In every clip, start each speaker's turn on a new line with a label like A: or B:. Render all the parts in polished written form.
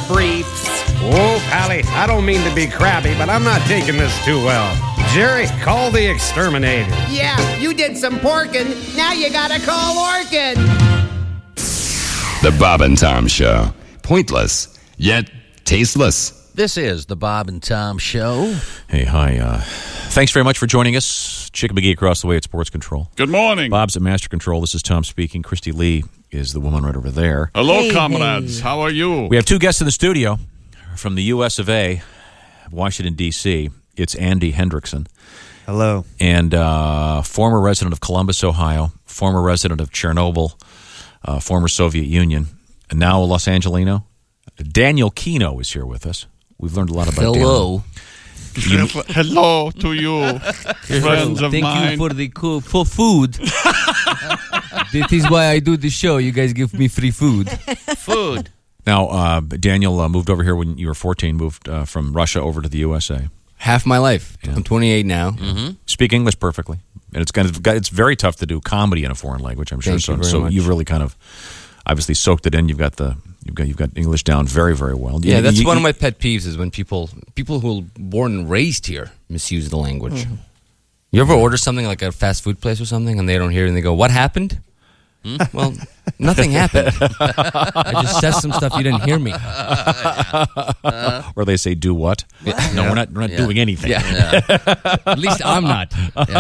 A: briefs.
B: Whoa, Pally, I don't mean to be crabby, but I'm not taking this too well. Jerry, call the exterminator.
A: Yeah, you did some porking. Now you gotta call Orkin.
C: The Bob and Tom Show. Pointless, yet tasteless.
D: This is the Bob and Tom Show.
E: Hey, hi. Thanks very much for joining us. Chick McGee across the way at Sports Control.
F: Good morning.
E: Bob's at Master Control. This is Tom speaking. Christy Lee is the woman right over there.
F: Hello, comrades. How are you?
E: We have two guests in the studio from the U.S. of A., Washington, D.C. It's Andy Hendrickson.
G: Hello.
E: And former resident of Columbus, Ohio, former resident of Chernobyl, former Soviet Union, and now a Los Angelino. Daniel Kino is here with us. We've learned a lot about
D: Hello.
E: Daniel.
F: Hello to you, friends of
H: Thank
F: mine.
H: you for the for food. That is why I do the show. You guys give me free food.
D: Food.
E: Now, Daniel moved over here when you were 14, moved from Russia over to the USA.
H: Half my life.
E: Yeah.
H: I'm 28 now.
D: Mm-hmm.
E: Speak English perfectly. And it's very tough to do comedy in a foreign language, I'm sure.
H: Thank you very
E: so
H: much.
E: you've really kind of obviously soaked it in. You've got English down very, very well.
H: Yeah, that's one of my pet peeves is when people who are born and raised here misuse the language.
D: Mm-hmm.
H: You ever order something like a fast food place or something and they don't hear it and they go, "What happened?" Well, nothing happened. I just said some stuff you didn't hear me.
E: Or they say, "Do what?" No, we're not doing anything.
H: Yeah. At least I'm not.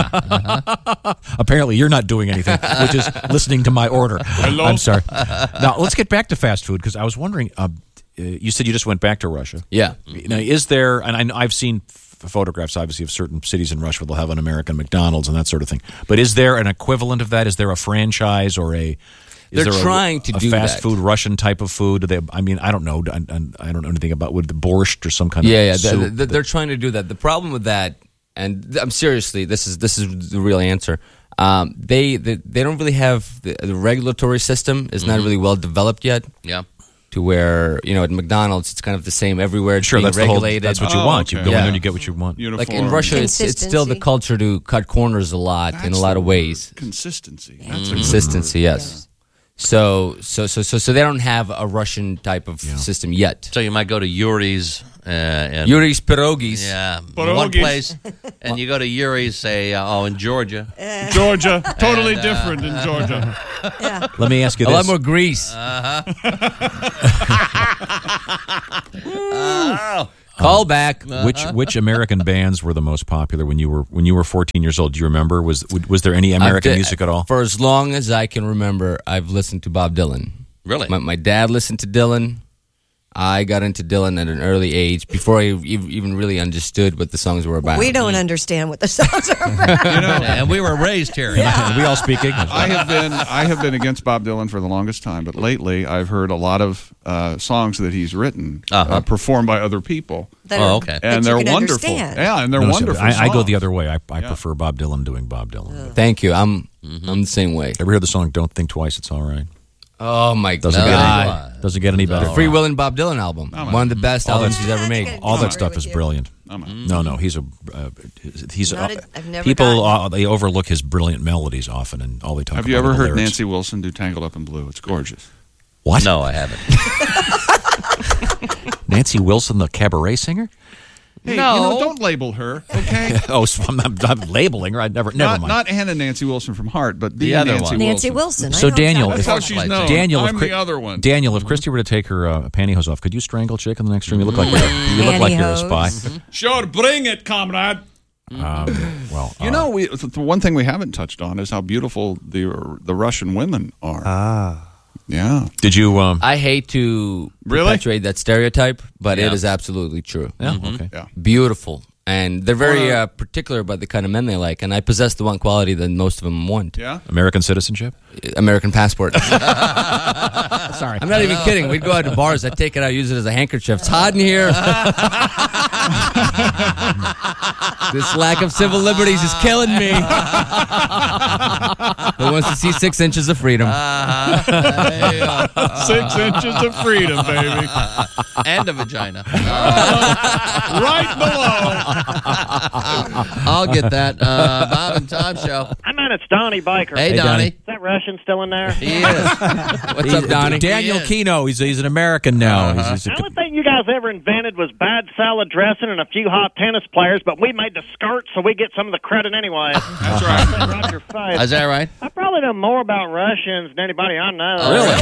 E: Apparently, you're not doing anything, which is listening to my order.
F: Hello?
E: I'm sorry. Now, let's get back to fast food because I was wondering. You said you just went back to Russia.
H: Yeah.
E: Now, is there? And I've seen photographs, obviously, of certain cities in Russia where they'll have an American McDonald's and that sort of thing. But is there an equivalent of that? Is there a franchise or a?
H: They're trying to do
E: fast
H: that.
E: food Russian type of food. I don't know. I don't know anything about with the borscht or some kind
H: Yeah,
E: of soup.
H: they're trying to do that. The problem with that, and I'm seriously, this is the real answer. They don't really have the regulatory system is not really well developed yet.
D: Yeah.
H: To where at McDonald's it's kind of the same everywhere. It's
E: Sure,
H: being
E: that's
H: regulated.
E: that's what you want.
F: okay.
E: You go in there
H: Yeah.
E: and you get what you want.
F: Uniform.
H: Like in Russia, it's still the culture to cut corners a lot in a lot of ways.
F: Consistency. That's a
H: Consistency, yes. So they don't have a Russian type of system yet.
D: So you might go to Yuri's. And
H: Yuri's Pierogis.
D: Yeah,
F: Pierogies.
D: one place, and you go to Yuri's, say, in Georgia.
F: Georgia. Totally different in Georgia.
E: Let me ask you
H: A
E: this.
H: lot more grease. Call back.
E: Which American bands were the most popular when you were 14 years old? Do you remember? Was there any American music at all?
H: For as long as I can remember, I've listened to Bob Dylan.
D: Really?
H: My dad listened to Dylan. I got into Dylan at an early age before I even really understood what the songs were about.
I: We don't understand what the songs are about.
D: And we were raised here.
E: And we all speak English.
F: I have been against Bob Dylan for the longest time, but lately I've heard a lot of songs that he's written performed by other people,
D: Okay.
F: and they're wonderful.
I: Understand.
F: Yeah, and they're
E: No,
F: wonderful.
E: I go
F: songs.
E: the other way. I prefer Bob Dylan doing Bob Dylan.
H: Thank you. I'm the same way.
E: Ever hear the song "Don't Think Twice"? It's all right.
H: Oh my
E: Doesn't
H: God!
E: doesn't get any better.
H: The Free Will and Bob Dylan album, one of the best albums he's ever made.
E: All that stuff is
I: with you.
E: brilliant. No, he's
I: I've never
E: people
I: gotten
E: they overlook his brilliant melodies often, and all they talk
F: Have
E: about
F: you ever
E: are the
F: heard
E: lyrics.
F: Nancy Wilson do "Tangled Up in Blue"? It's gorgeous.
E: What?
D: No, I haven't.
E: Nancy Wilson, the cabaret singer?
F: Hey,
D: No.
F: don't label her, okay?
E: Oh, so I'm not labeling her. I never mind.
F: Not Hannah Nancy Wilson from Heart, but the
D: other
F: Nancy
D: one.
F: Wilson.
I: Nancy Wilson.
E: So
I: I know
E: Daniel,
F: That's how she's known.
E: Daniel,
F: I'm
E: if
F: the other one.
E: Daniel, if Christy were to take her pantyhose off, could you strangle Chick in the next room? You look like you're a spy.
F: Sure, bring it, comrade.
E: Well,
F: You know, the one thing we haven't touched on is how beautiful the Russian women are. Yeah.
E: did you?
H: I hate to
F: Really?
H: perpetuate that stereotype, but
D: Yeah.
H: it is absolutely true.
E: Yeah. Okay.
F: Yeah.
H: Beautiful. And they're very particular about the kind of men they like. And I possess the one quality that most of them want.
F: Yeah.
E: American citizenship.
H: American passport.
E: Sorry.
H: I'm not even kidding. We'd go out to bars. I'd take it out, use it as a handkerchief. It's hot in here. This lack of civil liberties is killing me. Who wants to see 6 inches of freedom?
F: 6 inches of freedom, baby.
D: And a vagina.
F: Right below.
D: I'll get that. Bob and Tom Show.
G: Hi, man. It's Donnie Baker.
D: Hey, Donnie.
G: Is that Russian still in there?
D: He is.
H: What's up, Donnie?
E: Daniel
D: He is.
E: Kino. He's an American now. He's
G: The only thing you guys ever invented was bad salad dressing and a few hot tennis players, but we made the skirt, so we get some of the credit anyway.
F: That's right.
G: Roger Fade.
D: Is that right?
G: I probably know more about Russians than anybody I know.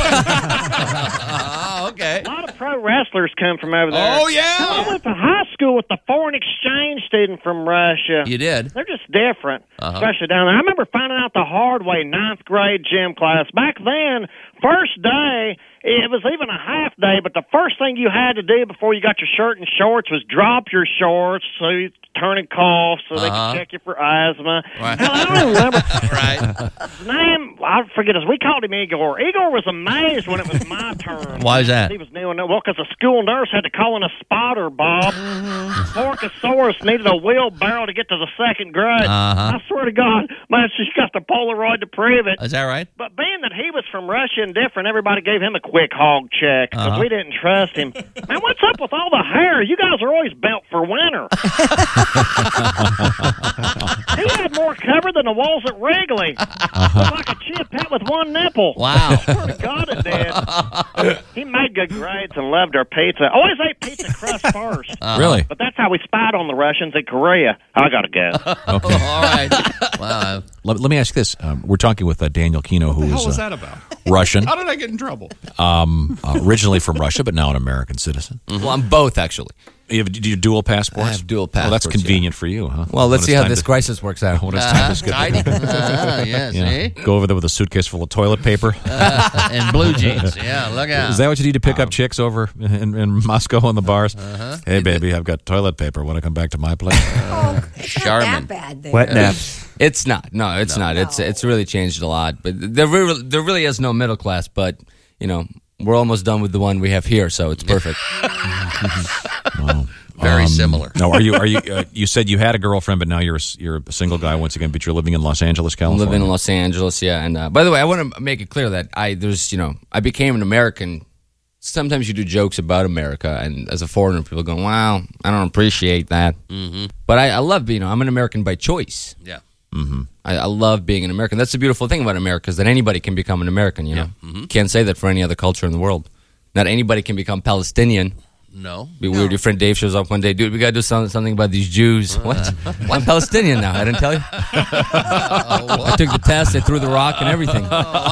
D: Oh, okay.
G: A lot of pro wrestlers come from over there.
F: Oh, yeah?
G: I went to high school with the foreign exchange student from Russia.
D: You did?
G: They're just different, especially down there. I remember finding out the hard way, 9th grade gym class. Back then, first day, it was even a half day, but the first thing you had to do before you got your shirt and shorts was drop your shorts so you turn and cough so they could check you for asthma.
D: Right.
G: Hell, I don't even remember.
D: Right.
G: His name, I forget his. We called him Igor. Igor was amazed when it was my turn.
D: Why is that?
G: He was new and well, because the school nurse had to call in a spotter, Bob. Porcosaurus needed a wheelbarrow to get to the 2nd grade. I swear to God, man, she's got the Polaroid to prove it.
D: Is that right?
G: But being that he was from Russia and different, everybody gave him a quick hog check because we didn't trust him. Man, what's up with all the hair? You guys are always built for winter. He had more cover than the walls at Wrigley. Looked like a chia pet with one nipple.
D: Wow.
G: Swear to God it did. He made good grades and loved our pizza. Always ate pizza crust first.
E: Really?
G: But that's how we spied on the Russians in Korea. I gotta go.
E: Okay.
D: All right. Wow.
E: Let me ask you this. We're talking with Daniel Kino, who
F: What the
E: is
F: hell was that about?
E: Russian,
F: How did I get in trouble?
E: originally from Russia, but now an American citizen.
H: Well, I'm both, actually.
E: You have dual passports?
H: I have dual
E: Well, that's
H: passports,
E: convenient for you, huh?
H: Well, let's
E: When
H: see
E: it's
H: how
E: time
H: this
E: to-
H: crisis works out.
E: When it's time to
D: Tidy. Yeah, see?
E: go over there with a suitcase full of toilet paper.
D: And blue jeans. Yeah, look out.
E: Is that what you need to pick up chicks over in Moscow in the bars? Hey, baby, I've got toilet paper. Want to come back to my place?
I: Oh, it's
D: Charmin.
I: not that bad there.
A: Wet naps.
H: It's not. No, it's not. It's really changed a lot. But there really is no middle class. But we're almost done with the one we have here, so it's perfect.
E: Wow.
D: Very similar.
E: Now, are you? You said you had a girlfriend, but now you're a single guy once again. But you're living in Los Angeles,
H: I
E: California.
H: live in Los Angeles, yeah. And by the way, I want to make it clear that I became an American. Sometimes you do jokes about America, and as a foreigner, people go, "Wow, I don't appreciate that." Mm-hmm. But I love being. I'm an American by choice.
D: Yeah.
E: Mm-hmm.
H: I love being an American. That's the beautiful thing about America is that anybody can become an American. You know, can't say that for any other culture in the world. Not anybody can become Palestinian.
D: No.
H: Be weird. Your friend Dave shows up one day, dude. We gotta do something about these Jews. What? I'm Palestinian now. I didn't tell you. I took the test. I threw the rock and everything.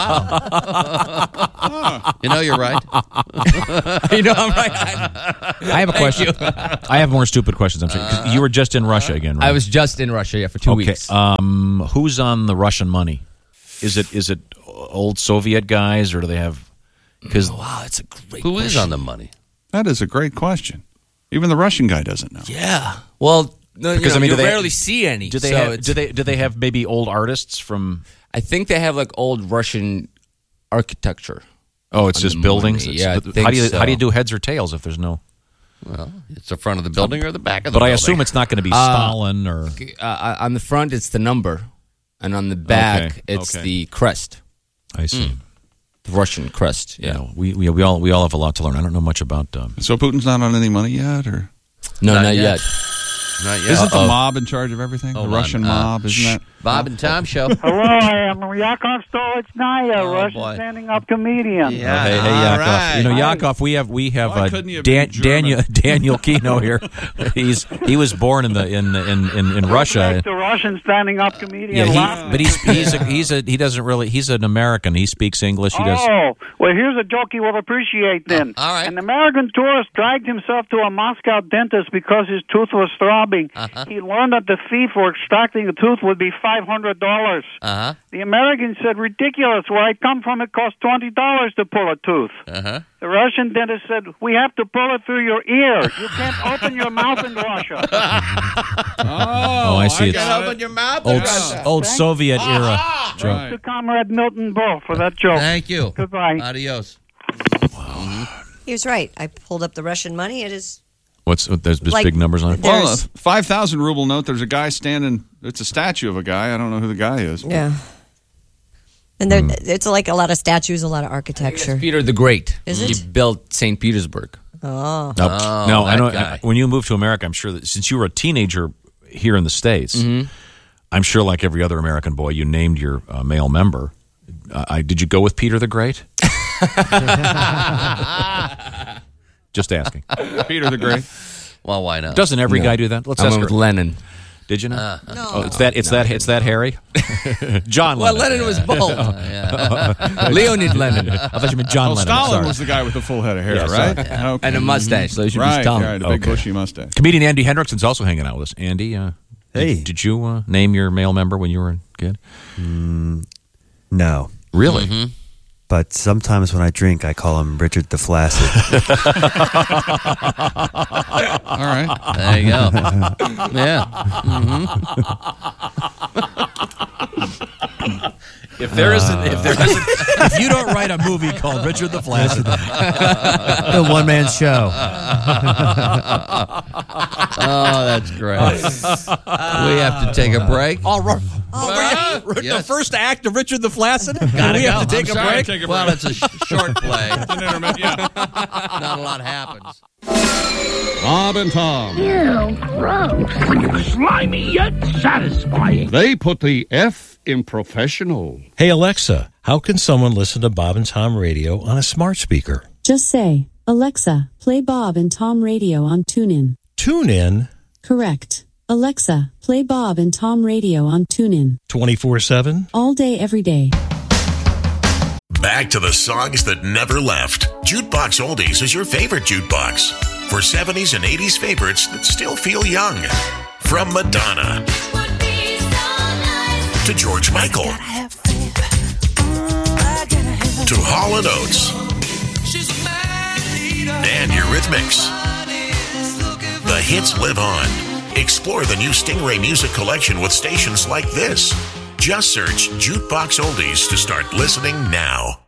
D: You know, you're right.
H: You know, I'm right.
E: I have a question. I have more stupid questions. I'm sorry. 'Cause you were just in Russia again, right?
H: I was just in Russia, for 2 weeks.
E: Who's on the Russian money? Is it old Soviet guys, or do they have? Because
H: Wow, it's a great.
D: Who is
H: question.
D: on the money?
F: That is a great question. Even the Russian guy doesn't know.
H: Yeah. Well, no,
E: Because, I mean,
H: you
E: do they-
H: rarely see any.
E: do they
H: so
E: have,
H: it's-
E: do they have maybe old artists from?
H: I think they have like old Russian architecture.
E: Oh, it's
H: On
E: just
H: the
E: buildings.
H: money.
E: It's-
H: Yeah, I
E: but
H: think
E: how do you
H: so.
E: how do you do heads or tails if there's no?
D: Well, it's the front of the building or the back of the
E: But I
D: building.
E: assume it's not going to be Stalin or.
H: On the front, it's the number, and on the back,
E: Okay,
H: it's
E: okay.
H: the crest,
E: I see.
H: the Russian crest.
E: Yeah, we all have a lot to learn. I don't know much about.
F: So Putin's not on any money yet, or
H: No,
D: Not
H: not
D: yet.
H: yet.
D: Not yet.
F: isn't the mob in charge of everything?
D: Hold
F: the Russian
D: on.
F: mob, isn't that?
D: Bob and Tom Show.
J: Hello, I am Yakov Stolitsnaya,
D: Oh,
J: Russian
D: boy.
J: stand-up comedian.
D: Yeah.
E: Hey,
D: all
E: Yakov.
D: right.
E: You know, Yakov, we have
F: Why couldn't you have been
E: Daniel Kino here. He was born in Russia.
J: Like the Russian standing-up comedian.
E: Yeah, but he doesn't really. He's an American. He speaks English. He does.
J: Oh, well, here's a joke you will appreciate then.
D: all right.
J: An American tourist dragged himself to a Moscow dentist because his tooth was throbbing. He learned that the fee for extracting a tooth would be $500.
D: Uh-huh.
J: The American said, ridiculous. Where I come from, it costs $20 to pull a tooth.
D: Uh-huh.
J: The Russian dentist said, we have to pull it through your ear. You can't open your mouth in Russia.
E: Oh, I see. It's
D: Open your mouth. Uh-huh.
E: old Soviet era. joke.
F: Right.
J: To Comrade Milton Bull for that joke.
D: Thank you.
J: Goodbye.
D: Adios.
I: He was right. I pulled up the Russian money. It is
E: There's
I: Like,
E: big numbers on it.
I: there-
F: Well, a
I: There's-
F: 5,000 ruble note. There's a guy standing. It's a statue of a guy. I don't know who the guy is.
I: yeah. And there, it's like a lot of statues, a lot of architecture.
H: Peter the Great.
I: Is it?
H: He built St. Petersburg.
I: Oh.
E: No, I know. When you moved to America, I'm sure that since you were a teenager here in the States, I'm sure like every other American boy, you named your male member. Did you go with Peter the Great? Just asking.
F: Peter the Great.
D: Well, why not?
E: Doesn't every guy do that? Let's
H: I
E: ask
H: went with Lennon.
E: Did you know?
I: No.
E: Oh, it's that Harry? John
H: Well,
E: Lennon.
H: Lennon was bald. Leonid Lennon.
E: I thought you meant John Lennon.
F: Stalin
E: Sorry.
F: was the guy with the full head of hair,
E: Yeah,
F: right?
E: sorry.
F: Okay.
H: And a mustache, so you should be
F: Right,
H: Stalin.
F: right, a big bushy mustache.
E: Comedian Andy Hendrickson's also hanging out with us. Andy,
K: hey.
E: Did you name your male member when you were a kid?
K: No.
E: Really?
K: But sometimes when I drink, I call him Richard the Flaccid.
F: All right.
D: There you go. Yeah.
E: If you don't write a movie called Richard the Flaccid,
K: The one-man show.
D: Oh, that's great. We have to take a break.
E: all right.
D: Yes.
E: The first act of Richard the Flaccid.
D: Gotta
E: we
D: go.
E: have to take
D: I'm
E: a
D: sorry.
E: break.
D: Well, it's a short play.
F: An intermittent, yeah.
D: Not a lot happens.
B: Bob and Tom.
L: Ew, gross. Slimy yet satisfying.
B: They put the F in professional.
M: Hey Alexa, how can someone listen to Bob and Tom Radio on a smart speaker?
N: Just say, Alexa, play Bob and Tom Radio on TuneIn.
M: TuneIn?
N: Correct. Alexa, play Bob and Tom Radio on TuneIn.
M: 24/7?
N: All day, every day.
O: Back to the songs that never left. Jukebox Oldies is your favorite jukebox. For 70s and 80s favorites that still feel young. From Madonna to George Michael to Hall & Oates and Eurythmics. The hits live on. Explore the new Stingray Music Collection with stations like this. Just search Jukebox Oldies to start listening now.